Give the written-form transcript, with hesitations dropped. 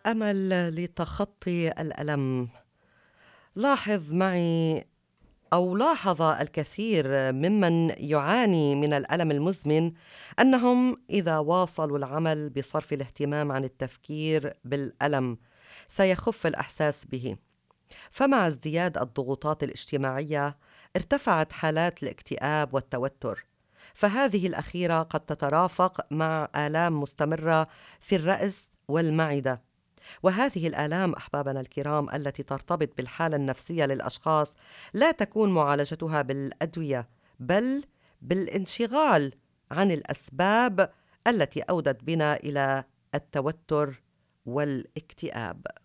أمل لتخطي الألم. لاحظ معي أو لاحظ الكثير ممن يعاني من الألم المزمن أنهم إذا واصلوا العمل بصرف الاهتمام عن التفكير بالألم سيخف الإحساس به. فمع ازدياد الضغوطات الاجتماعية ارتفعت حالات الاكتئاب والتوتر، فهذه الأخيرة قد تترافق مع آلام مستمرة في الرأس والمعدة. وهذه الآلام أحبابنا الكرام التي ترتبط بالحالة النفسية للأشخاص لا تكون معالجتها بالأدوية، بل بالانشغال عن الأسباب التي أودت بنا إلى التوتر والاكتئاب.